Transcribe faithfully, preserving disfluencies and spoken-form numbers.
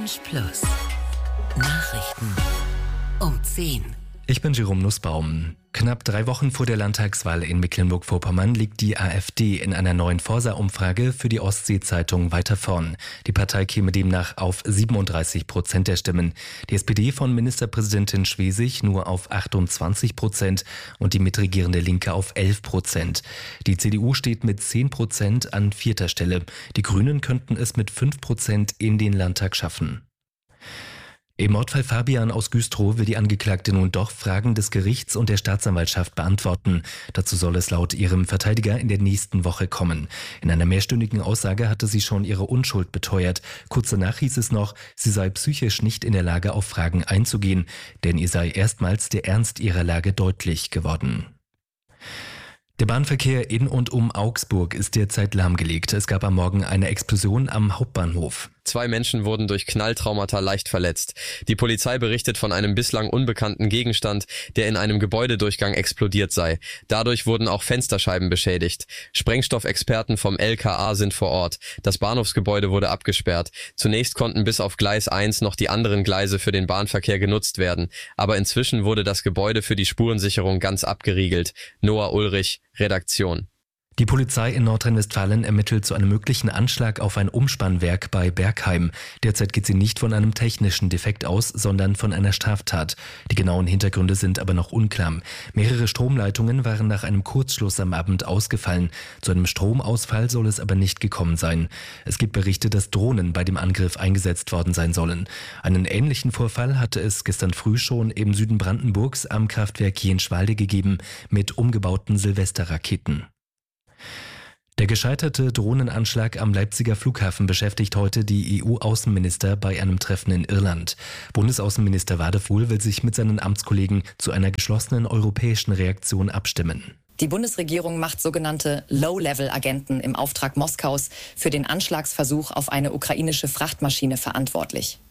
Orange Plus. Nachrichten um zehn. Ich bin Jerome Nussbaum. Knapp drei Wochen vor der Landtagswahl in Mecklenburg-Vorpommern liegt die AfD in einer neuen Forsa-Umfrage für die Ostsee-Zeitung weiter vorn. Die Partei käme demnach auf siebenunddreißig Prozent der Stimmen. Die S P D von Ministerpräsidentin Schwesig nur auf achtundzwanzig Prozent und die mitregierende Linke auf elf Prozent. Die C D U steht mit zehn Prozent an vierter Stelle. Die Grünen könnten es mit fünf Prozent in den Landtag schaffen. Im Mordfall Fabian aus Güstrow will die Angeklagte nun doch Fragen des Gerichts und der Staatsanwaltschaft beantworten. Dazu soll es laut ihrem Verteidiger in der nächsten Woche kommen. In einer mehrstündigen Aussage hatte sie schon ihre Unschuld beteuert. Kurz danach hieß es noch, sie sei psychisch nicht in der Lage, auf Fragen einzugehen, denn ihr sei erstmals der Ernst ihrer Lage deutlich geworden. Der Bahnverkehr in und um Augsburg ist derzeit lahmgelegt. Es gab am Morgen eine Explosion am Hauptbahnhof. Zwei Menschen wurden durch Knalltraumata leicht verletzt. Die Polizei berichtet von einem bislang unbekannten Gegenstand, der in einem Gebäudedurchgang explodiert sei. Dadurch wurden auch Fensterscheiben beschädigt. Sprengstoffexperten vom L K A sind vor Ort. Das Bahnhofsgebäude wurde abgesperrt. Zunächst konnten bis auf Gleis eins noch die anderen Gleise für den Bahnverkehr genutzt werden. Aber inzwischen wurde das Gebäude für die Spurensicherung ganz abgeriegelt. Noah Ulrich, Redaktion. Die Polizei in Nordrhein-Westfalen ermittelt zu einem möglichen Anschlag auf ein Umspannwerk bei Bergheim. Derzeit geht sie nicht von einem technischen Defekt aus, sondern von einer Straftat. Die genauen Hintergründe sind aber noch unklar. Mehrere Stromleitungen waren nach einem Kurzschluss am Abend ausgefallen. Zu einem Stromausfall soll es aber nicht gekommen sein. Es gibt Berichte, dass Drohnen bei dem Angriff eingesetzt worden sein sollen. Einen ähnlichen Vorfall hatte es gestern früh schon im Süden Brandenburgs am Kraftwerk Jenschwalde gegeben mit umgebauten Silvesterraketen. Der gescheiterte Drohnenanschlag am Leipziger Flughafen beschäftigt heute die E U-Außenminister bei einem Treffen in Irland. Bundesaußenminister Wadefuhl will sich mit seinen Amtskollegen zu einer geschlossenen europäischen Reaktion abstimmen. Die Bundesregierung macht sogenannte Low-Level-Agenten im Auftrag Moskaus für den Anschlagsversuch auf eine ukrainische Frachtmaschine verantwortlich.